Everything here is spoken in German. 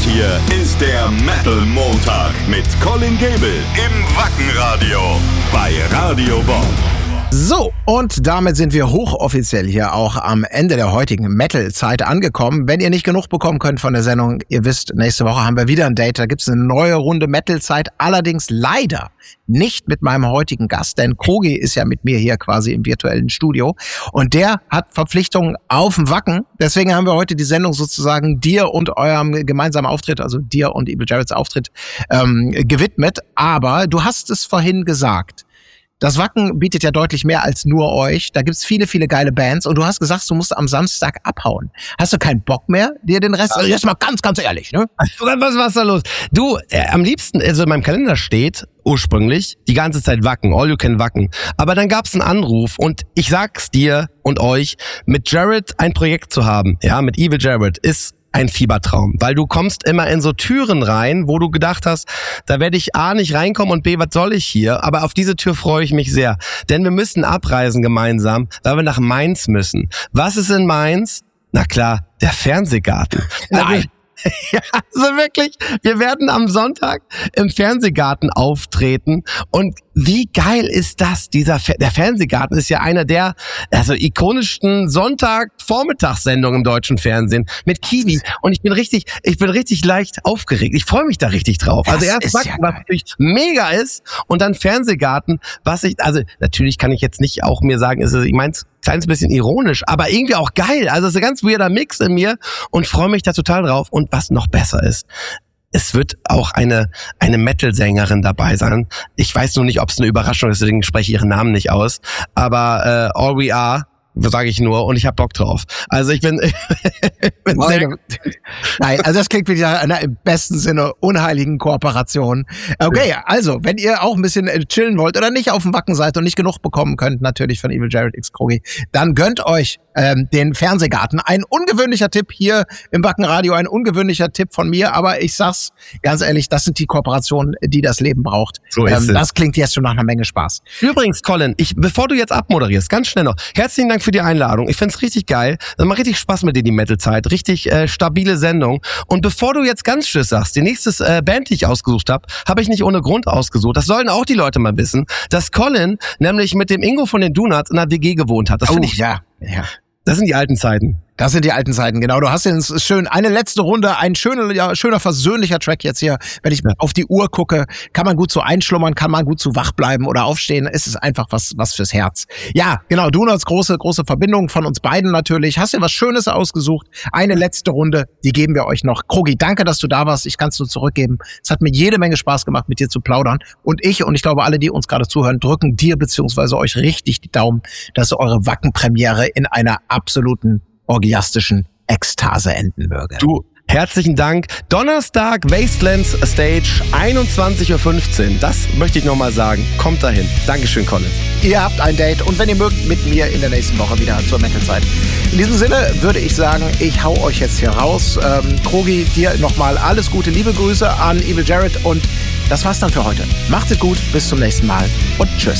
hier ist der Metal Montag mit Colin Gable im Wackenradio bei Radio Bob. So, und damit sind wir hochoffiziell hier auch am Ende der heutigen Metal-Zeit angekommen. Wenn ihr nicht genug bekommen könnt von der Sendung, ihr wisst, nächste Woche haben wir wieder ein Date, da gibt's eine neue Runde Metal-Zeit, allerdings leider nicht mit meinem heutigen Gast, denn Krogi ist ja mit mir hier quasi im virtuellen Studio und der hat Verpflichtungen auf dem Wacken. Deswegen haben wir heute die Sendung sozusagen dir und eurem gemeinsamen Auftritt, also dir und Evil Jarretts Auftritt gewidmet. Aber du hast es vorhin gesagt, das Wacken bietet ja deutlich mehr als nur euch. Da gibt's viele, viele geile Bands. Und du hast gesagt, du musst am Samstag abhauen. Hast du keinen Bock mehr, dir den Rest... Also jetzt mal ganz, ganz ehrlich, ne? Was ist da los? Du, am liebsten, also in meinem Kalender steht ursprünglich die ganze Zeit Wacken, all you can Wacken. Aber dann gab's einen Anruf und ich sag's dir und euch, mit Jarrett ein Projekt zu haben, ja, mit Evil Jarrett, ist ein Fiebertraum, weil du kommst immer in so Türen rein, wo du gedacht hast, da werde ich A nicht reinkommen und B, was soll ich hier? Aber auf diese Tür freue ich mich sehr, denn wir müssen abreisen gemeinsam, weil wir nach Mainz müssen. Was ist in Mainz? Na klar, der Fernsehgarten. Nein. Ja, also wirklich, wir werden am Sonntag im Fernsehgarten auftreten und wie geil ist das? Der Fernsehgarten ist ja einer der ikonischsten Sonntag-Vormittagssendungen im deutschen Fernsehen mit Kiwi und ich bin richtig leicht aufgeregt. Ich freue mich da richtig drauf. Also erst Wacken, was natürlich mega ist und dann Fernsehgarten, natürlich kann ich jetzt nicht auch mir sagen, ich mein's kleines bisschen ironisch, aber irgendwie auch geil. Also es ist ein ganz weirder Mix in mir und freue mich da total drauf. Und was noch besser ist, es wird auch eine Metal-Sängerin dabei sein. Ich weiß nur nicht, ob es eine Überraschung ist, deswegen spreche ich ihren Namen nicht aus. Aber All We Are, sage ich nur, und ich hab Bock drauf. Also ich bin sehr... Nein, also das klingt wie einer im besten Sinne unheiligen Kooperation. Okay, also, wenn ihr auch ein bisschen chillen wollt oder nicht auf dem Wacken seid und nicht genug bekommen könnt, natürlich von Evil Jarrett X Krogi, dann gönnt euch den Fernsehgarten. Ein ungewöhnlicher Tipp hier im Wackenradio, ein ungewöhnlicher Tipp von mir, aber ich sag's ganz ehrlich, das sind die Kooperationen, die das Leben braucht. So ist es. Das klingt jetzt schon nach einer Menge Spaß. Übrigens, Colin, bevor du jetzt abmoderierst, ganz schnell noch, herzlichen Dank für die Einladung. Ich find's richtig geil. Das macht richtig Spaß mit dir, die Metal-Zeit. Richtig stabile Sendung. Und bevor du jetzt ganz Tschüss sagst, die nächste Band, die ich ausgesucht habe ich nicht ohne Grund ausgesucht. Das sollen auch die Leute mal wissen, dass Colin nämlich mit dem Ingo von den Donuts in einer WG gewohnt hat. Das finde ich, ja. Das sind die alten Zeiten. Das sind die alten Zeiten, genau. Du hast jetzt schön eine letzte Runde, ein schöner versöhnlicher Track jetzt hier. Wenn ich auf die Uhr gucke, kann man gut so einschlummern, kann man gut so wach bleiben oder aufstehen. Es ist einfach was fürs Herz. Ja, genau. Donuts, große Verbindung von uns beiden natürlich. Hast dir was Schönes ausgesucht. Eine letzte Runde, die geben wir euch noch. Krogi, danke, dass du da warst. Ich kann es nur zurückgeben. Es hat mir jede Menge Spaß gemacht, mit dir zu plaudern. Und ich glaube alle, die uns gerade zuhören, drücken dir bzw. euch richtig die Daumen, dass eure Wacken-Premiere in einer absoluten orgiastischen Ekstase enden möge. Du, herzlichen Dank. Donnerstag, Wastelands Stage, 21:15 Uhr. Das möchte ich nochmal sagen. Kommt dahin. Dankeschön, Colin. Ihr habt ein Date und wenn ihr mögt, mit mir in der nächsten Woche wieder zur Metal-Zeit. In diesem Sinne würde ich sagen, ich hau euch jetzt hier raus. Krogi, dir nochmal alles Gute, liebe Grüße an Evil Jarrett und das war's dann für heute. Macht es gut, bis zum nächsten Mal und tschüss.